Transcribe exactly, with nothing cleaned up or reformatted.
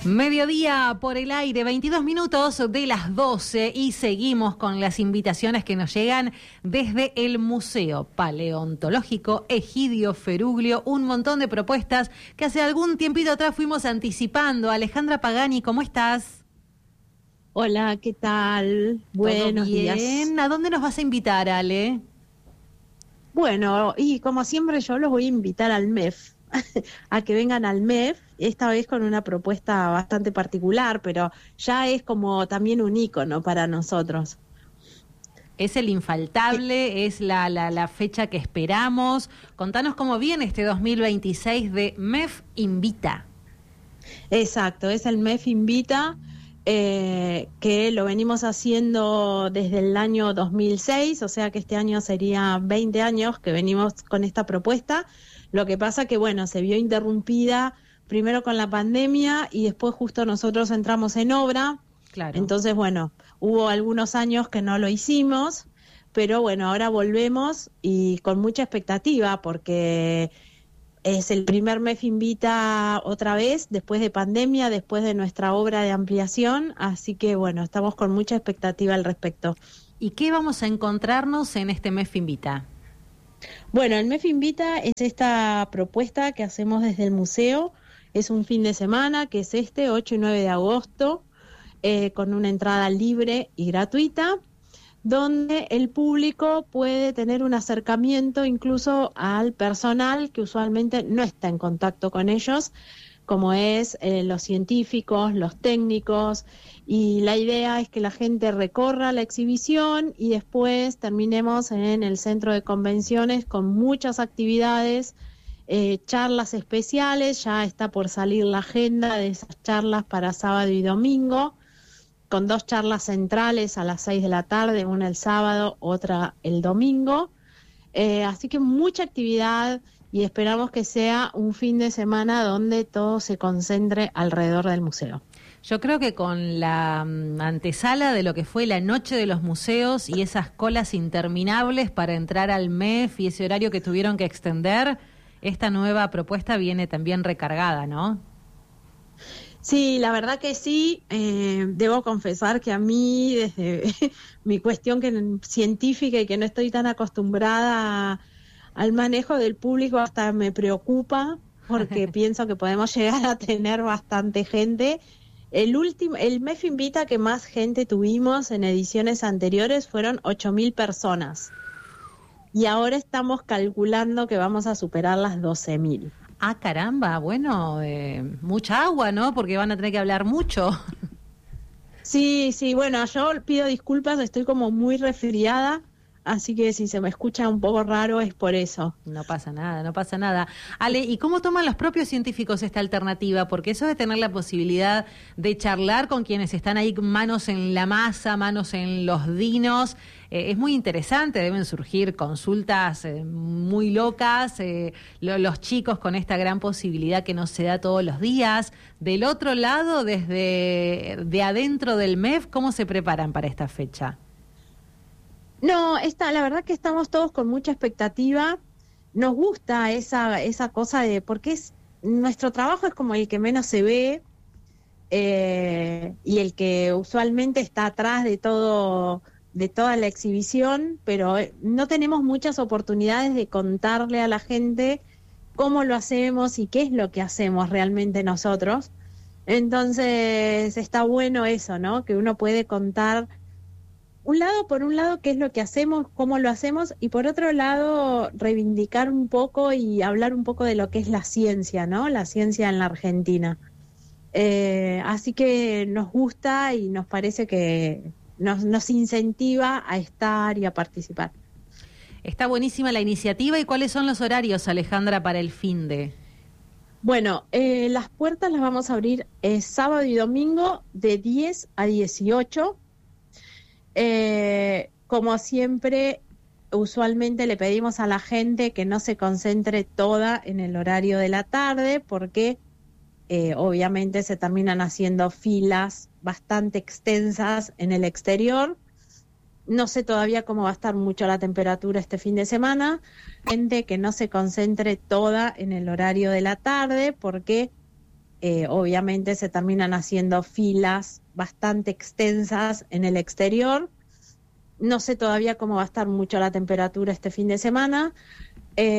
Mediodía por el aire, veintidós minutos de las doce y seguimos con las invitaciones que nos llegan desde el Museo Paleontológico Egidio Feruglio. Un montón de propuestas que hace algún tiempito atrás fuimos anticipando. Alejandra Pagani, ¿cómo estás? Hola, ¿qué tal? Buenos días. ¿A dónde nos vas a invitar, Ale? Bueno, y como siempre yo los voy a invitar al M E F, a que vengan al M E F, esta vez con una propuesta bastante particular, pero ya es como también un ícono para nosotros. Es el infaltable, es la, la, la fecha que esperamos. Contanos cómo viene este dos mil veintiséis de M E F Invita. Exacto, es el M E F Invita, eh, que lo venimos haciendo desde el año dos mil seis, o sea que este año sería veinte años que venimos con esta propuesta. Lo que pasa que, bueno, se vio interrumpida primero con la pandemia y después justo nosotros entramos en obra. Claro. Entonces, bueno, hubo algunos años que no lo hicimos, pero bueno, ahora volvemos y con mucha expectativa porque es el primer M E F Invita otra vez, después de pandemia, después de nuestra obra de ampliación, así que bueno, estamos con mucha expectativa al respecto. ¿Y qué vamos a encontrarnos en este M E F Invita? Bueno, el M E F Invita es esta propuesta que hacemos desde el museo, es un fin de semana que es este, ocho y nueve de agosto, eh, con una entrada libre y gratuita, donde el público puede tener un acercamiento incluso al personal que usualmente no está en contacto con ellos, como es eh, los científicos, los técnicos, y la idea es que la gente recorra la exhibición y después terminemos en el centro de convenciones con muchas actividades, eh, charlas especiales. Ya está por salir la agenda de esas charlas para sábado y domingo, con dos charlas centrales a las seis de la tarde, una el sábado, otra el domingo. Eh, así que mucha actividad y esperamos que sea un fin de semana donde todo se concentre alrededor del museo. Yo creo que con la um, antesala de lo que fue la noche de los museos y esas colas interminables para entrar al M E F y ese horario que tuvieron que extender, esta nueva propuesta viene también recargada, ¿no? Sí, la verdad que sí. Eh, debo confesar que a mí, desde mi cuestión que, científica y que no estoy tan acostumbrada a, al manejo del público, hasta me preocupa porque pienso que podemos llegar a tener bastante gente. El último, el M E F Invita que más gente tuvimos en ediciones anteriores fueron ocho mil personas. Y ahora estamos calculando que vamos a superar las doce mil. Ah, caramba, bueno, eh, mucha agua, ¿no? Porque van a tener que hablar mucho. Sí, sí, bueno, yo pido disculpas, estoy como muy resfriada, así que si se me escucha un poco raro es por eso. No pasa nada, no pasa nada. Ale, ¿y cómo toman los propios científicos esta alternativa? Porque eso de tener la posibilidad de charlar con quienes están ahí manos en la masa, manos en los dinos, eh, es muy interesante. Deben surgir consultas eh, muy locas, eh, lo, los chicos con esta gran posibilidad que no se da todos los días. Del otro lado, desde de adentro del M E F, ¿cómo se preparan para esta fecha? No, esta, la verdad que estamos todos con mucha expectativa. Nos gusta esa esa cosa de, porque es nuestro trabajo es como el que menos se ve eh, y el que usualmente está atrás de todo de toda la exhibición, pero no tenemos muchas oportunidades de contarle a la gente cómo lo hacemos y qué es lo que hacemos realmente nosotros. Entonces está bueno eso, ¿no? Que uno puede contar un lado, por un lado, qué es lo que hacemos, cómo lo hacemos, y por otro lado, reivindicar un poco y hablar un poco de lo que es la ciencia, ¿no? La ciencia en la Argentina. Eh, así que nos gusta y nos parece que nos, nos incentiva a estar y a participar. Está buenísima la iniciativa. ¿Y cuáles son los horarios, Alejandra, para el fin de...? Bueno, eh, las puertas las vamos a abrir eh, sábado y domingo de diez a dieciocho. Eh, como siempre, usualmente le pedimos a la gente que no se concentre toda en el horario de la tarde porque eh, obviamente se terminan haciendo filas bastante extensas en el exterior. No sé todavía cómo va a estar mucho la temperatura este fin de semana. Gente que no se concentre toda en el horario de la tarde porque eh, obviamente se terminan haciendo filas bastante extensas en el exterior. No sé todavía cómo va a estar mucho la temperatura este fin de semana,